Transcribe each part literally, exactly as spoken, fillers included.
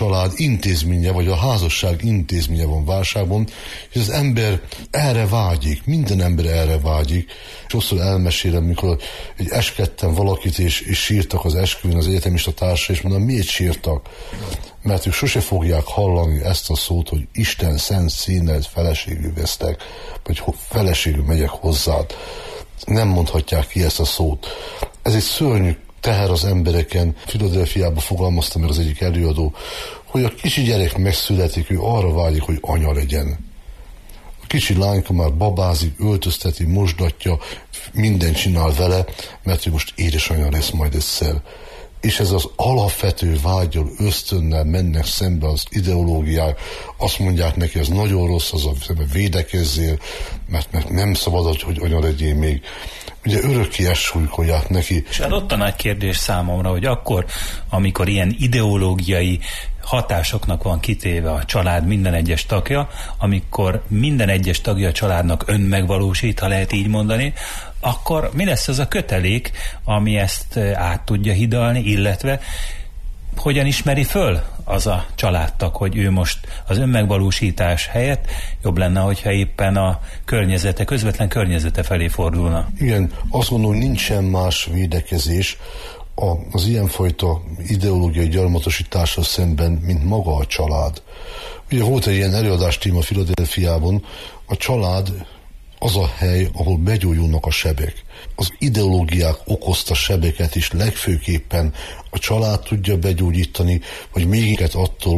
család intézménye, vagy a házasság intézménye van válságban, és az ember erre vágyik, minden ember erre vágyik. Sokszor elmesélem, mikor egy eskedtem valakit, és, és sírtak az esküvőn az egyetemista társa, és mondom, miért sírtak? Mert ők sose fogják hallani ezt a szót, hogy Isten szent színed feleségül vesztek, vagy feleségül megyek hozzád. Nem mondhatják ki ezt a szót. Ez egy szörnyű teher az embereken. Philadelphiában fogalmazta meg az egyik előadó, hogy a kicsi gyerek megszületik, ő arra vágyik, hogy anya legyen. A kicsi lányka már babázik, öltözteti, mosdatja, mindent csinál vele, mert ő most édesanyja lesz majd egyszer. És ez az alapvető vágyal, ösztönnel mennek szembe az ideológiák, azt mondják neki, ez nagyon rossz, az a védekezzél, mert, mert nem szabad, hogy anya legyél még. Ugye örökké ezt súlykolják neki. És hát ott a nagy kérdés számomra, hogy akkor, amikor ilyen ideológiai hatásoknak van kitéve a család minden egyes tagja, amikor minden egyes tagja a családnak önmegvalósít, ha lehet így mondani, akkor mi lesz az a kötelék, ami ezt át tudja hidalni, illetve hogyan ismeri föl az a családtag, hogy ő most az önmegvalósítás helyett jobb lenne, hogyha éppen a környezete, közvetlen környezete felé fordulna. Igen, azt gondolom, hogy nincsen más védekezés az ilyenfajta ideológiai gyarmatosítással szemben, mint maga a család. Ugye volt egy ilyen előadás téma Philadelphiában, a család az a hely, ahol begyógyulnak a sebek. Az ideológiák okozta sebeket is legfőképpen a család tudja begyógyítani, vagy még inkább attól,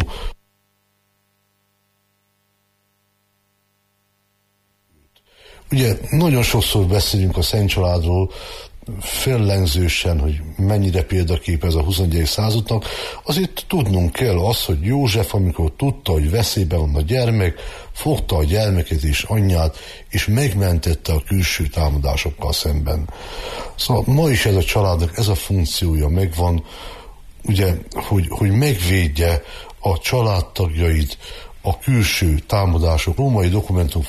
ugye nagyon sokszor beszélünk a Szent Családról, fellengzősen, hogy mennyire példakép ez a huszonegyedik századnak, azért tudnunk kell az, hogy József, amikor tudta, hogy veszélyben van a gyermek, fogta a gyermeket és anyját, és megmentette a külső támadásokkal szemben. Szóval ma is ez a családnak ez a funkciója megvan, ugye, hogy, hogy megvédje a családtagjait a külső támadások. Római dokumentum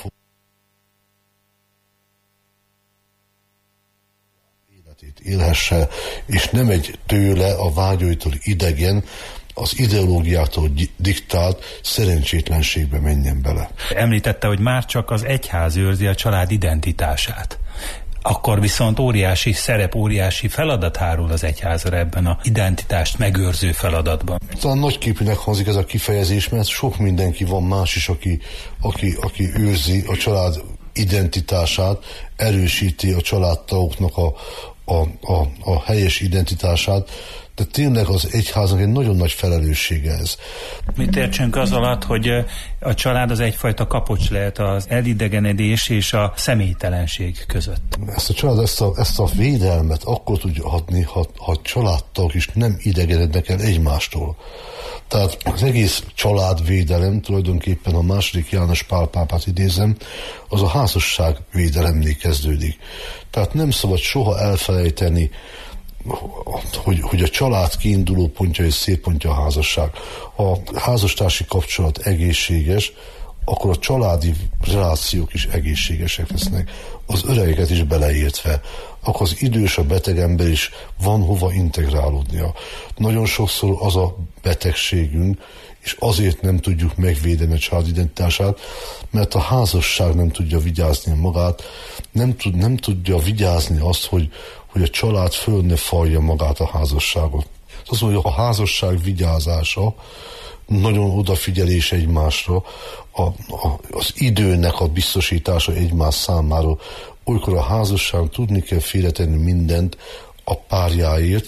élhesse, és nem egy tőle, a vágyaitól idegen, az ideológiától diktált szerencsétlenségbe menjen bele. Említette, hogy már csak az egyház őrzi a család identitását. Akkor viszont óriási szerep, óriási feladat hárul az egyházra ebben a identitást megőrző feladatban. Talán nagyképűnek hangzik ez a kifejezés, mert sok mindenki van más is, aki, aki, aki őrzi a család identitását, erősíti a családtagoknak a A, a, a helyes identitását, de tényleg az egyháznak egy nagyon nagy felelőssége ez. Mit értsünk az alatt, hogy a család az egyfajta kapocs lehet az elidegenedés és a személytelenség között? Ezt a család, ezt a, ezt a védelmet akkor tudja adni, ha, ha a családtagok is nem idegenednek el egymástól. Tehát az egész családvédelem, tulajdonképpen a második János Pál pápát idézem, az a házasság védelemnél kezdődik. Tehát nem szabad soha elfelejteni, hogy, hogy a család kiinduló pontja és szélpontja a házasság. Ha a házastársi kapcsolat egészséges, akkor a családi relációk is egészségesek lesznek, az öregeket is beleértve, akkor az idős, a beteg ember is van hova integrálódnia. Nagyon sokszor az a betegségünk, és azért nem tudjuk megvédeni a család identitását, mert a házasság nem tudja vigyázni magát, nem, tud, nem tudja vigyázni azt, hogy, hogy a család föl ne falja magát a házasságot. Az, hogy a házasság vigyázása, nagyon odafigyelés egymásra, a, a, az időnek a biztosítása egymás számára, olykor a házasság tudni kell félretenni mindent a párjáért,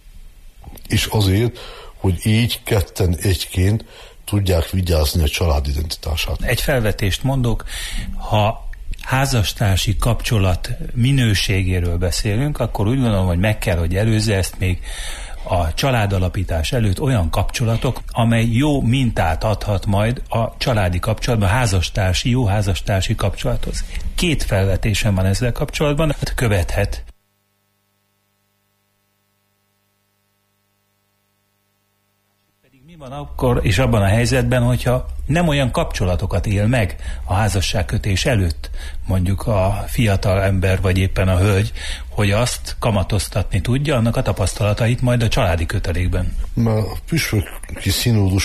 és azért, hogy így ketten egyként tudják vigyázni a család identitását. Egy felvetést mondok, ha házastársi kapcsolat minőségéről beszélünk, akkor úgy gondolom, hogy meg kell, hogy előzze ezt még a családalapítás előtt olyan kapcsolatok, amely jó mintát adhat majd a családi kapcsolatban, a házastársi, jó házastársi kapcsolathoz. Két felvetésem van ezzel kapcsolatban, hát követhet. Mi van akkor és abban a helyzetben, hogyha nem olyan kapcsolatokat él meg a házasságkötés előtt, mondjuk a fiatal ember, vagy éppen a hölgy, hogy azt kamatoztatni tudja, annak a tapasztalatait majd a családi kötelékben? Már a püspöki színódus